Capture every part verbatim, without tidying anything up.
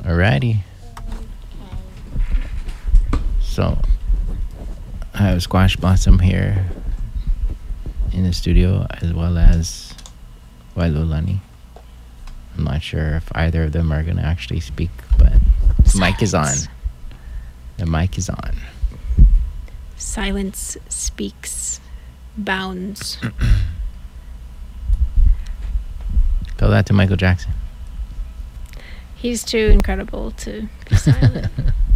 Alrighty. So I have Squash Blossom here in the studio as well as Wailulani. I'm not sure if either of them are going to actually speak, but the mic is on. The mic is on. Silence speaks bounds. Tell that to Michael Jackson. He's too incredible to be silent.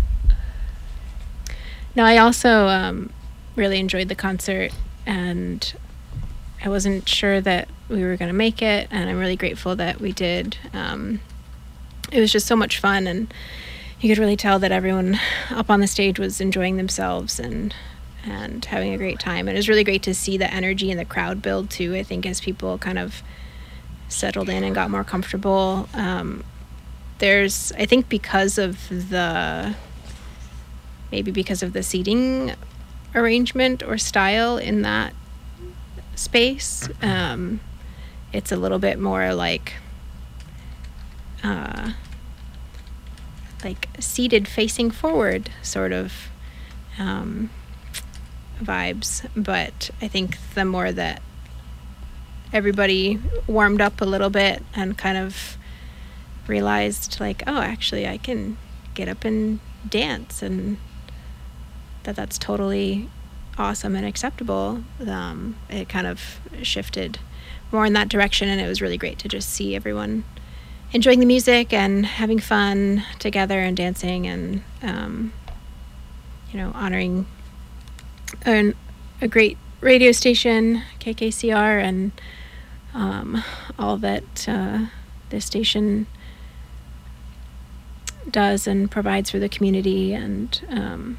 No, I also um, really enjoyed the concert, and I wasn't sure that we were going to make it, and I'm really grateful that we did. Um, it was just so much fun, and you could really tell that everyone up on the stage was enjoying themselves and and having a great time. And it was really great to see the energy in the crowd build too. I think as people kind of settled in and got more comfortable, um, there's, I think because of the, maybe because of the seating arrangement or style in that space, um, it's a little bit more like, uh, like seated facing forward sort of um, vibes. But I think the more that everybody warmed up a little bit and kind of realized like, oh, actually I can get up and dance, and that that's totally awesome and acceptable, um, it kind of shifted more in that direction. And it was really great to just see everyone enjoying the music and having fun together and dancing and, um, you know, honoring an, a great radio station, K K C R, and um, all that uh, this station does and provides for the community. And um,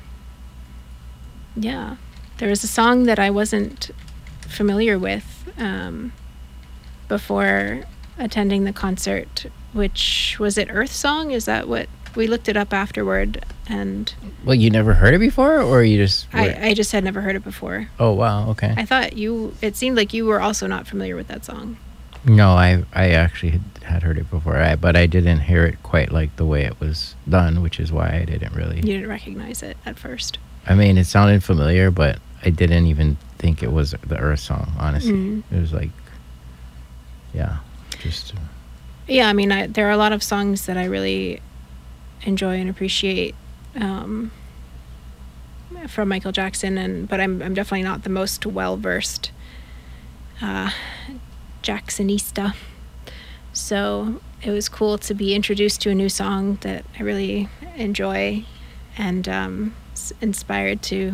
yeah, there was a song that I wasn't familiar with um, before attending the concert, which was it Earth Song? Is that what we looked it up afterward? And well, you never heard it before, or you just I, I just had never heard it before. Oh wow, okay. I thought you it seemed like you were also not familiar with that song. No, I I actually had, had heard it before, I, but I didn't hear it quite like the way it was done, which is why I didn't really. You didn't recognize it at first. I mean, it sounded familiar, but I didn't even think it was the Earth Song, honestly. Mm. It was like, yeah, just. Uh, yeah, I mean, I, there are a lot of songs that I really enjoy and appreciate um, from Michael Jackson, and but I'm I'm definitely not the most well-versed uh, Jacksonista. So it was cool to be introduced to a new song that I really enjoy, and um, inspired to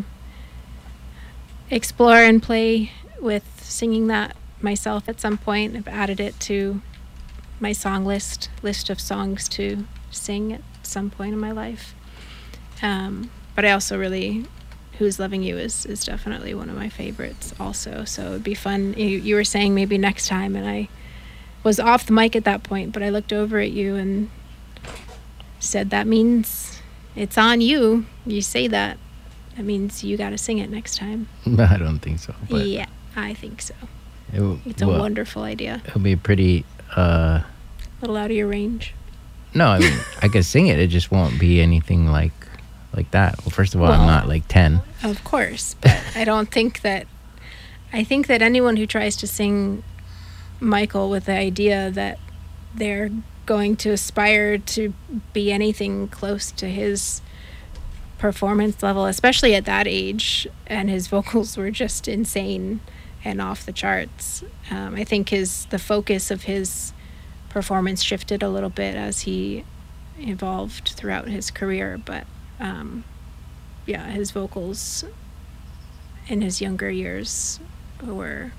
explore and play with singing that myself at some point. I've added it to my song list list of songs to sing at some point in my life. Um, but I also really, Who's Loving You is, is definitely one of my favorites also. So it'd be fun. You, you were saying maybe next time, and I was off the mic at that point, but I looked over at you and said, that means it's on you. You say that. That means you got to sing it next time. I don't think so. But yeah, I think so. It w- it's a well, wonderful idea. It'll be pretty... Uh, a little out of your range. No, I mean, I could sing it. It just won't be anything like like that. Well, first of all, well, I'm not like ten. Of course, but I don't think that... I think that anyone who tries to sing Michael with the idea that they're going to aspire to be anything close to his performance level, especially at that age, and his vocals were just insane and off the charts. Um, I think his the focus of his performance shifted a little bit as he evolved throughout his career, but um, yeah, his vocals in his younger years were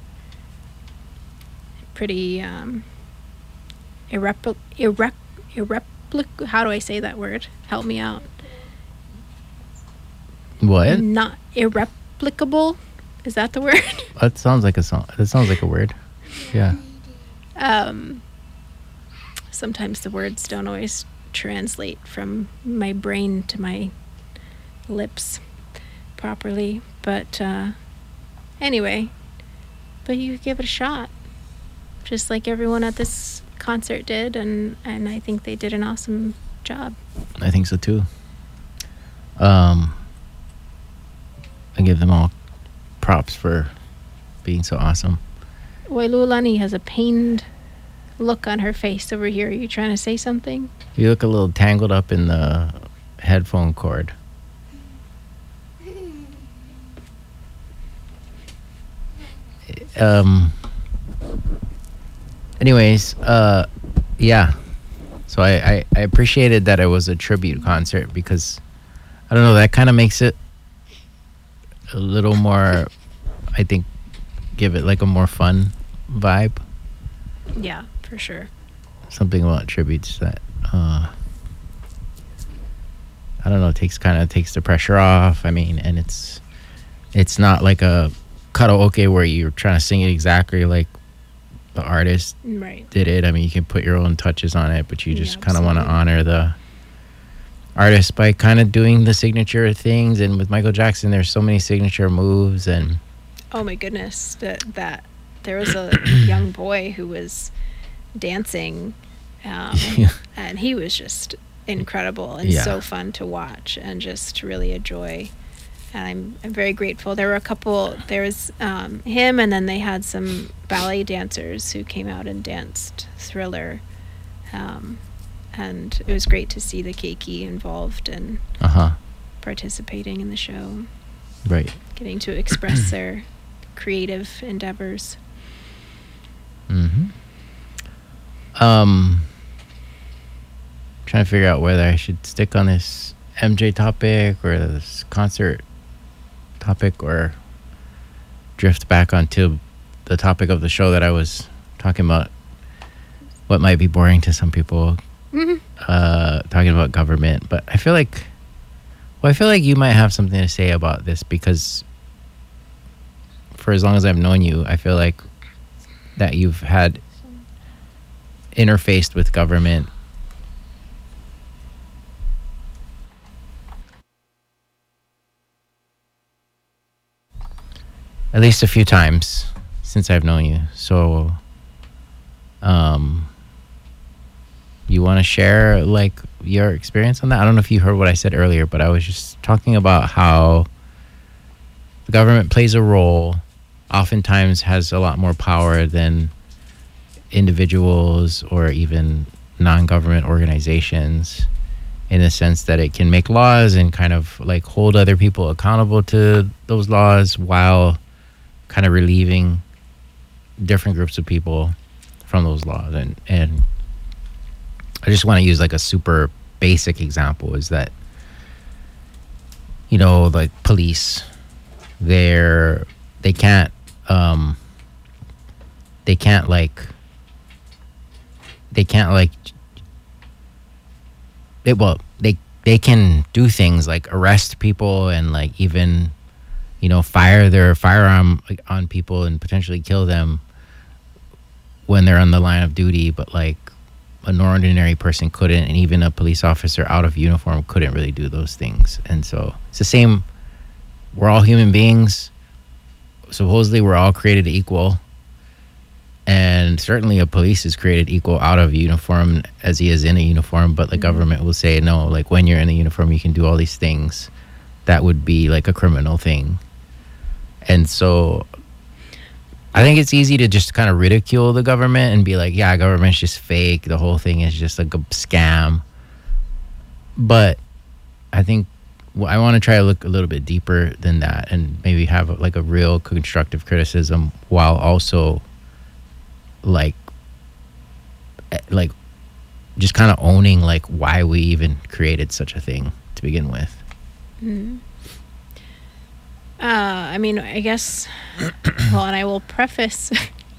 pretty um, irrepl- irrep- irreplic- how do I say that word? Help me out. What? Not irreplicable. Is that the word? That sounds like a song. That sounds like a word. Yeah. Um. Sometimes the words don't always translate from my brain to my lips properly, but uh, anyway. But you could give it a shot, just like everyone at this concert did, and and I think they did an awesome job. I think so too. Um, I give them all props for being so awesome. Wailulani has a pained look on her face over here. Are you trying to say something? You look a little tangled up in the headphone cord. Um. Anyways, uh, yeah. So I, I, I appreciated that it was a tribute concert because, I don't know, that kind of makes it a little more, I think, give it like a more fun vibe. Yeah, for sure. Something about tributes that, uh, I don't know, takes kind of takes the pressure off. I mean, and it's it's not like a karaoke where you're trying to sing it exactly like the artist right. did it. I mean, you can put your own touches on it, but you just Yeah, kind of want to absolutely. honor the artist by kind of doing the signature things. And with Michael Jackson, there's so many signature moves. And Oh my goodness, that that there was a young boy who was dancing, um, Yeah. and he was just incredible and Yeah. so fun to watch and just really a joy. And I'm I'm very grateful. There were a couple. There was um, him, and then they had some ballet dancers who came out and danced Thriller, um, and it was great to see the Keiki involved and uh huh, participating in the show, right. getting to express their creative endeavors. Mm-hmm. Um, trying to figure out whether I should stick on this M J topic or this concert topic or drift back onto the topic of the show that I was talking about. What might be boring to some people, Mhm. uh, talking about government, but I feel like, well, I feel like you might have something to say about this because for as long as I've known you, I feel like that you've had interfaced with government at least a few times since I've known you. So, um, you want to share like your experience on that? I don't know if you heard what I said earlier, but I was just talking about how the government plays a role, oftentimes has a lot more power than individuals or even non-government organizations, in the sense that it can make laws and kind of like hold other people accountable to those laws while kind of relieving different groups of people from those laws. And and I just want to use like a super basic example is that, you know, like police, they're they can't um they can't like they can't like they well they they can do things like arrest people and like even, you know, fire their firearm like, on people and potentially kill them when they're on the line of duty, but like an ordinary person couldn't, and even a police officer out of uniform couldn't really do those things. And so it's the same. We're all human beings. Supposedly we're all created equal, and certainly a police is created equal out of uniform as he is in a uniform, but the Mm-hmm. government will say no, like when you're in a uniform you can do all these things that would be like a criminal thing. And so I think it's easy to just kind of ridicule the government and be like, yeah, government's just fake, the whole thing is just like a scam. But I think well, I want to try to look a little bit deeper than that and maybe have like a real constructive criticism while also like eh, like just kind of owning like why we even created such a thing to begin with. Mm. Uh, I mean, I guess. Well, and I will preface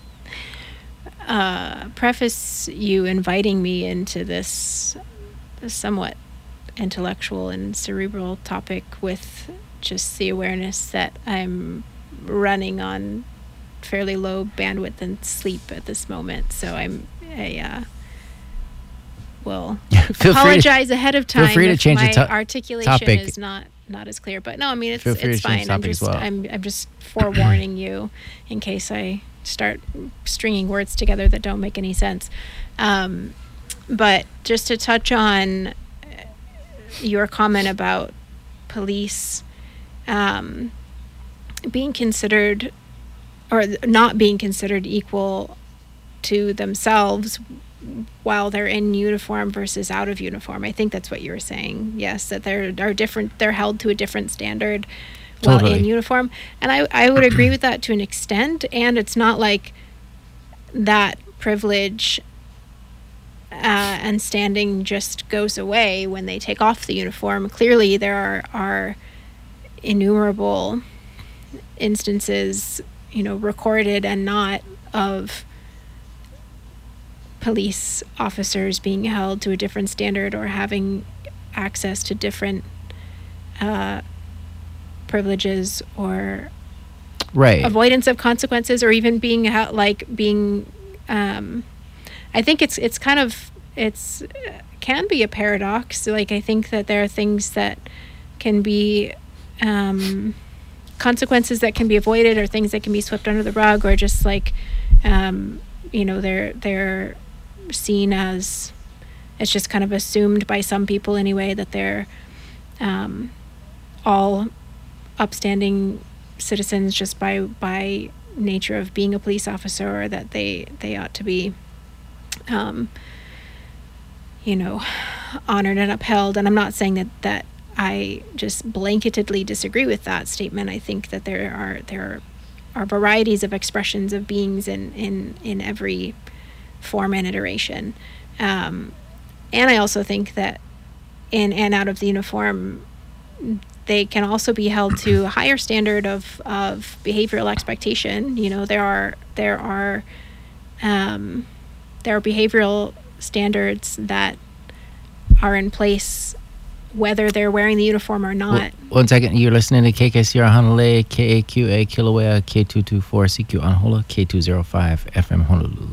uh, preface you inviting me into this somewhat intellectual and cerebral topic with just the awareness that I'm running on fairly low bandwidth and sleep at this moment. So I'm I uh, will Feel free to- apologize ahead of time feel free to if change the my to- articulation topic. is not not as clear. But no, I mean it's Feel free it's to change fine. the I'm topic as just well. I'm I'm just forewarning you in case I start stringing words together that don't make any sense. Um, but just to touch on your comment about police um, being considered or not being considered equal to themselves while they're in uniform versus out of uniform. I think that's what you were saying. Yes, that they're are different. They're held to a different standard while Totally. in uniform, and I I would agree with that to an extent. And it's not like that privilege uh, and standing just goes away when they take off the uniform. Clearly, there are are innumerable instances, you know, recorded and not, of police officers being held to a different standard or having access to different uh, privileges or Right. avoidance of consequences, or even being held, like being. Um, I think it's it's kind of it's can be a paradox. Like, I think that there are things that can be um, consequences that can be avoided, or things that can be swept under the rug, or just like um, you know they're they're seen as, it's just kind of assumed by some people anyway that they're um, all upstanding citizens just by by nature of being a police officer, or that they they ought to be um, you know honored and upheld. And I'm not saying that that I just blanketedly disagree with that statement. I think that there are there are varieties of expressions of beings in in in every form and iteration, um, and I also think that in and out of the uniform, they can also be held to a higher standard of, of behavioral expectation. You know, there are there are um, there are behavioral standards that are in place whether they're wearing the uniform or not. One second, you're listening to K K C R Honolulu, K A Q A Kilauea, K two two four C Q Honolulu, K two oh five F M Honolulu.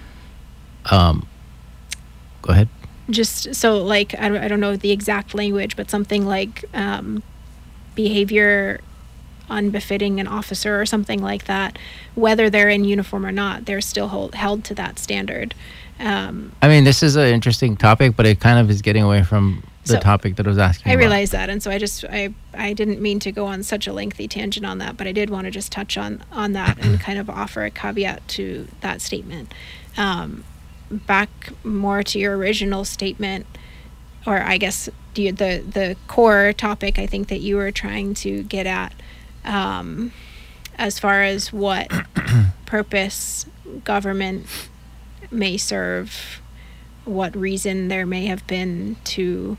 Um, go ahead. Just so, like, I don't, I don't know the exact language, but something like um, behavior unbefitting an officer or something like that, whether they're in uniform or not, they're still hold, held to that standard. Um, I mean, this is an interesting topic, but it kind of is getting away from the So, topic that I was asking I about. realize that, and so I just I I didn't mean to go on such a lengthy tangent on that, but I did want to just touch on on that and kind of offer a caveat to that statement. Um, back more to your original statement, or I guess the the the core topic I think that you were trying to get at, um, as far as what purpose government may serve, what reason there may have been to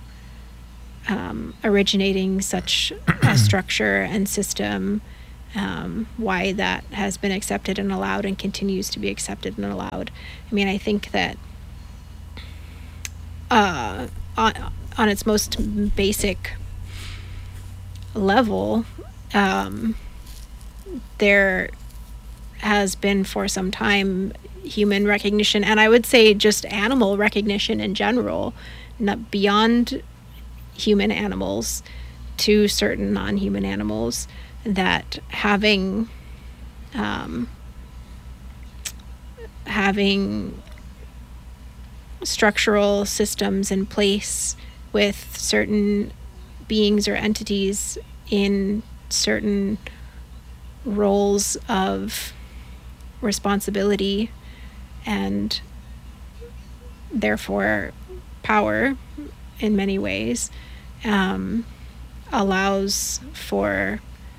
um, originating such a structure and system, um, why that has been accepted and allowed and continues to be accepted and allowed. I mean, I think that uh, on, on its most basic level, um, there has been for some time human recognition, and I would say just animal recognition in general, not beyond human animals to certain non-human animals, that having um, having structural systems in place with certain beings or entities in certain roles of responsibility and therefore power in many ways, um, allows for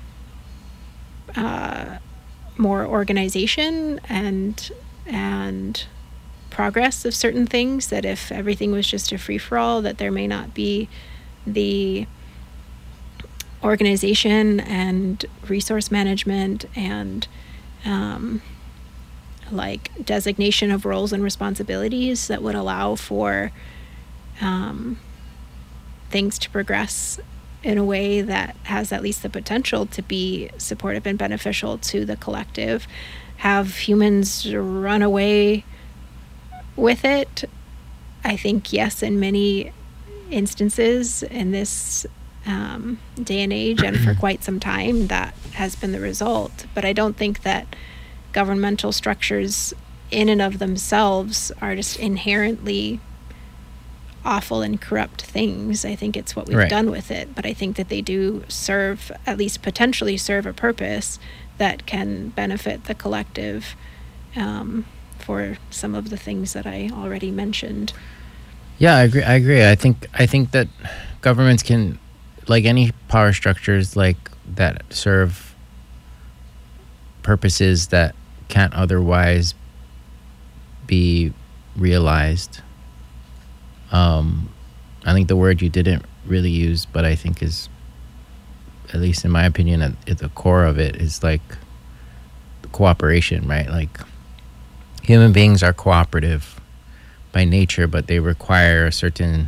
uh, more organization and and progress of certain things, that if everything was just a free-for-all, that there may not be the organization and resource management and um, like designation of roles and responsibilities that would allow for um, things to progress in a way that has at least the potential to be supportive and beneficial to the collective. Have humans run away with it? I think yes, in many instances in this um, day and age, and for quite some time, that has been the result. But I don't think that governmental structures in and of themselves are just inherently awful and corrupt things. I think it's what we've Right. done with it. But I think that they do serve, at least potentially serve, a purpose that can benefit the collective um, for some of the things that I already mentioned. Yeah, I agree. I agree. I think I think that governments can, like any power structures, like that serve purposes that can't otherwise be realized. Um, I think the word you didn't really use, but I think is, at least in my opinion, at, at the core of it is like cooperation, right? Like human beings are cooperative by nature, but they require certain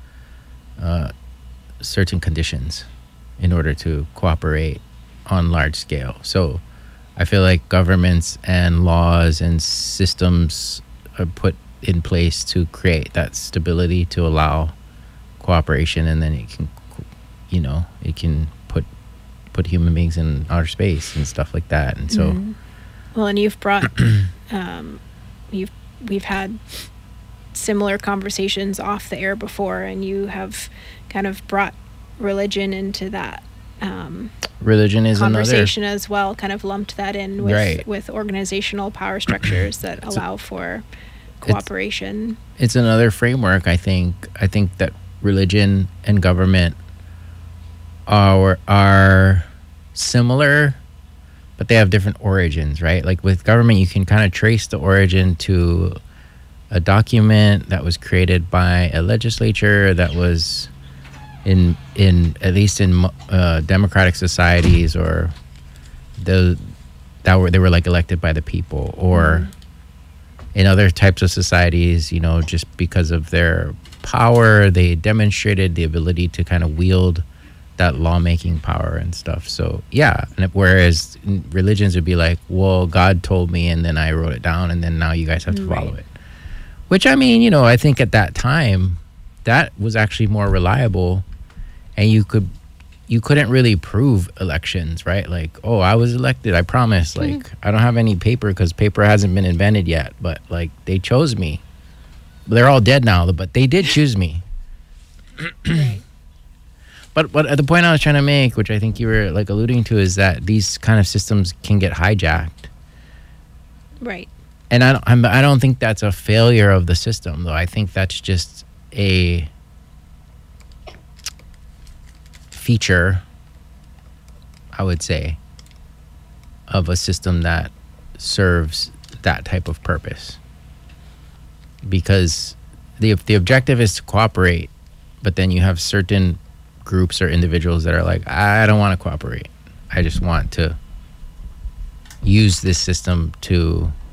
uh, certain conditions in order to cooperate on large scale. So I feel like governments and laws and systems are put in place to create that stability to allow cooperation, and then it can, you know, it can put put human beings in outer space and stuff like that. And so, Mhm. Well, and you've brought, um, you've we've had similar conversations off the air before, and you have kind of brought religion into that um, religion is another. conversation as well. Kind of lumped that in with Right. with organizational power structures that It's a- allow for cooperation. It's another framework. I think. I think that religion and government are are similar, but they have different origins, right? Like with government, you can kind of trace the origin to a document that was created by a legislature that was in in at least in uh, democratic societies, or the that were they were like elected by the people, or in other types of societies, you know, just because of their power, they demonstrated the ability to kind of wield that lawmaking power and stuff. So yeah, and it- whereas in religions would be like, well, God told me, and then I wrote it down, and then now you guys have to follow Right. it. Which, I mean, you know, I think at that time, that was actually more reliable, and you could you couldn't really prove elections, right? Like, oh, I was elected, I promise. Like, I don't have any paper because paper hasn't been invented yet, but like they chose me. They're all dead now, but they did choose me. Right. But what the point I was trying to make, which I think you were like alluding to, is that these kind of systems can get hijacked. Right. And I don't, I'm, I don't think that's a failure of the system, though. I think that's just a feature, I would say, of a system that serves that type of purpose. Because the the objective is to cooperate, but then you have certain groups or individuals that are like, I don't want to cooperate. I just want to use this system to